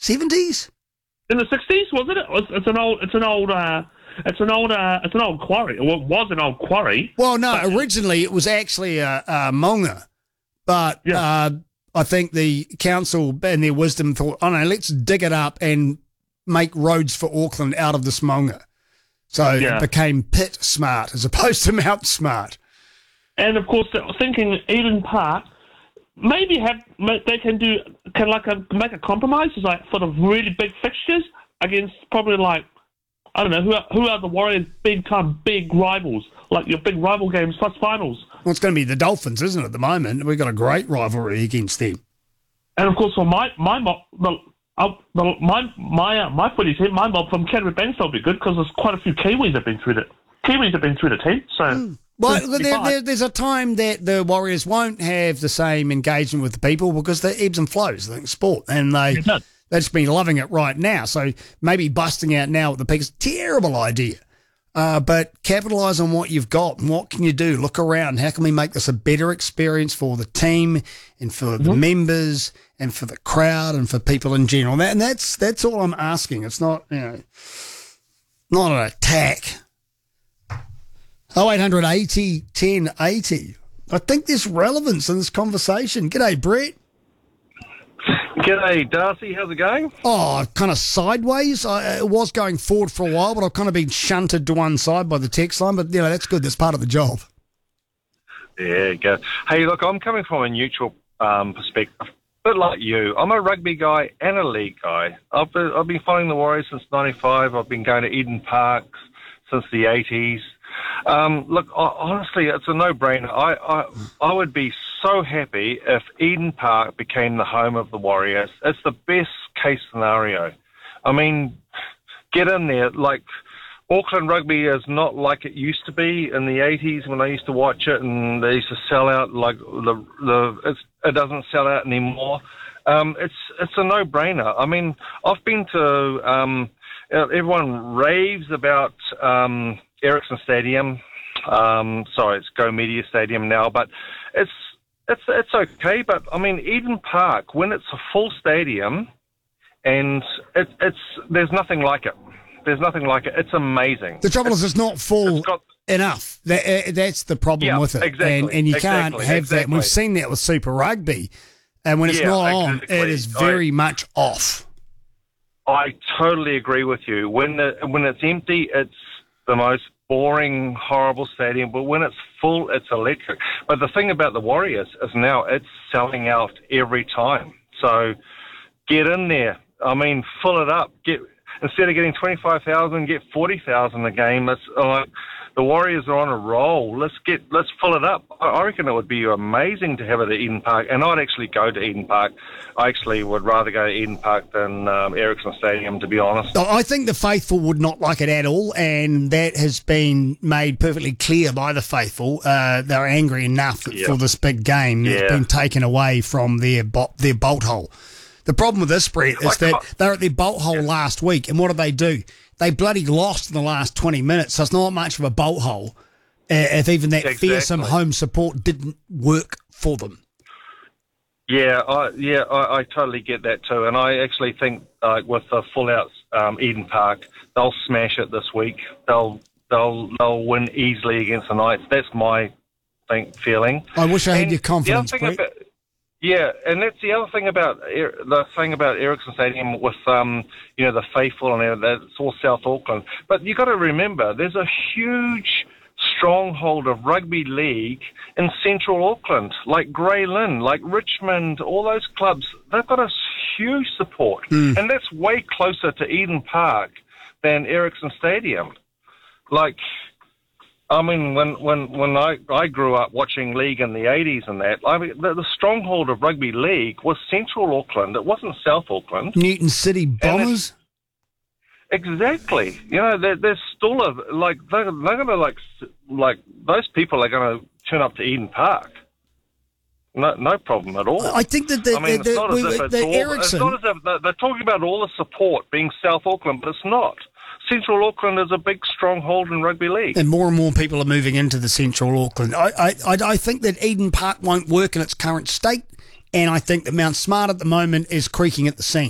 70s? In the 60s, wasn't it? It's an old quarry. Well, it was an old quarry. Well, no, originally it was actually a maunga, but I think the council in their wisdom thought, oh no, let's dig it up and make roads for Auckland out of this maunga. So it became Pit Smart as opposed to Mount Smart. And of course, thinking Eden Park, maybe they can make a compromise, like for the really big fixtures against probably like, I don't know, who are the Warriors' big rivals, like your big rival games plus finals. Well, it's going to be the Dolphins, isn't it? At the moment, we've got a great rivalry against them. And of course, for my footy team, my mob from Canterbury Bankstown will be good because there's quite a few Kiwis have been through the team. So. Well, there's a time that the Warriors won't have the same engagement with the people because they're ebbs and flows, I think, sport, and they've just been loving it right now. So maybe busting out now at the peak is a terrible idea. But capitalise on what you've got and what can you do? Look around. How can we make this a better experience for the team and for the members and for the crowd and for people in general? And that's all I'm asking. It's not, not an attack. 0800 80 10 80. I think there's relevance in this conversation. G'day, Brett. G'day, Darcy. How's it going? Oh, kind of sideways. It was going forward for a while, but I've kind of been shunted to one side by the text line. But, that's good. That's part of the job. Yeah, go. Hey, look, I'm coming from a neutral perspective. A bit like you. I'm a rugby guy and a league guy. I've been following the Warriors since 95. I've been going to Eden Park since the 80s. Look, honestly, it's a no-brainer. I would be so happy if Eden Park became the home of the Warriors. It's the best-case scenario. I mean, get in there. Like, Auckland rugby is not like it used to be in the 80s when I used to watch it, and they used to sell out. Like it doesn't sell out anymore. It's a no-brainer. I mean, I've been to. Everyone raves about. Ericsson Stadium, sorry, it's Go Media Stadium now, but it's okay. But I mean, Eden Park, when it's a full stadium, and there's nothing like it. There's nothing like it. It's amazing. The trouble is, it's not full enough. That's the problem with it, exactly, and you can't have that. And we've seen that with Super Rugby, and when it's not on, it is very much off. I totally agree with you. When it's empty, it's the most boring, horrible stadium, but when it's full, it's electric. But the thing about the Warriors is now it's selling out every time. So get in there. I mean, fill it up. Instead of getting 25,000, get 40,000 a game. It's like the Warriors are on a roll. Let's fill it up. I reckon it would be amazing to have it at Eden Park, and I'd actually go to Eden Park. I actually would rather go to Eden Park than Ericsson Stadium, to be honest. I think the faithful would not like it at all, and that has been made perfectly clear by the faithful. They're angry enough for this big game that's been taken away from their bolt hole. The problem with this, Brett, is that they're at their bolt hole last week, and what do? They bloody lost in the last 20 minutes, so it's not much of a bolt hole if even that fearsome home support didn't work for them. I totally get that too, and I actually think with the full-out Eden Park, they'll smash it this week. They'll win easily against the Knights. That's my feeling. I wish I had your confidence, Brett. And that's the other thing about Ericsson Stadium with the faithful and it's all South Auckland. But you got to remember, there's a huge stronghold of rugby league in Central Auckland, like Grey Lynn, like Richmond, all those clubs. They've got a huge support, and that's way closer to Eden Park than Ericsson Stadium. Like, I mean, when I grew up watching league in the 80s and that, I mean, the stronghold of rugby league was Central Auckland. It wasn't South Auckland. Newton City Bombers? Exactly. They're still they're going to those people are going to turn up to Eden Park. No problem at all. I think that it's not as if they're talking about all the support being South Auckland, but it's not. Central Auckland is a big stronghold in rugby league. And more people are moving into the Central Auckland. I think that Eden Park won't work in its current state, and I think that Mount Smart at the moment is creaking at the seams.